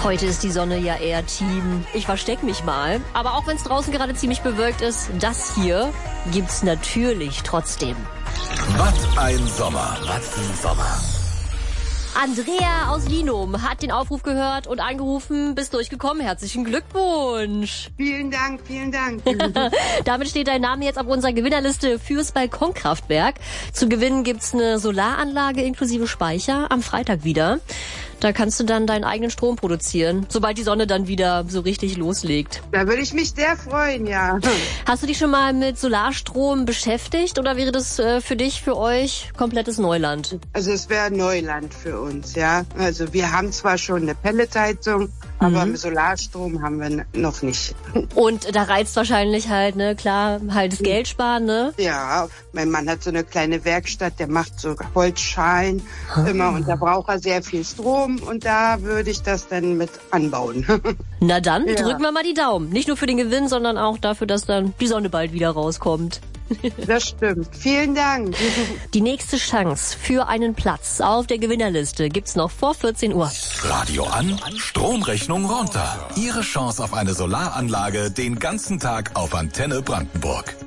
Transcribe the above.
Heute ist die Sonne ja eher Team. Ich versteck mich mal. Aber auch wenn es draußen gerade ziemlich bewölkt ist, das hier gibt's natürlich trotzdem. Was ein Sommer. Was ein Sommer. Andrea aus Linum hat den Aufruf gehört und angerufen, bist durchgekommen. Herzlichen Glückwunsch. Vielen Dank, vielen Dank. Damit steht dein Name jetzt auf unserer Gewinnerliste fürs Balkonkraftwerk. Zu gewinnen gibt's eine Solaranlage inklusive Speicher am Freitag wieder. Da kannst du dann deinen eigenen Strom produzieren, sobald die Sonne dann wieder so richtig loslegt. Da würde ich mich sehr freuen, ja. Hast du dich schon mal mit Solarstrom beschäftigt oder wäre das für dich, für euch komplettes Neuland? Also es wäre Neuland für uns, ja. Also wir haben zwar schon eine Pelletheizung, aber mit Solarstrom haben wir noch nicht. Und da reizt wahrscheinlich halt, ne, klar, halt das Geld sparen, ne? Ja, mein Mann hat so eine kleine Werkstatt, der macht so Holzschalen immer und da braucht er sehr viel Strom und da würde ich das dann mit anbauen. Na dann, drücken wir mal die Daumen. Nicht nur für den Gewinn, sondern auch dafür, dass dann die Sonne bald wieder rauskommt. Das stimmt. Vielen Dank. Die nächste Chance für einen Platz auf der Gewinnerliste gibt's noch vor 14 Uhr. Radio an, Stromrechnung runter. Ihre Chance auf eine Solaranlage den ganzen Tag auf Antenne Brandenburg.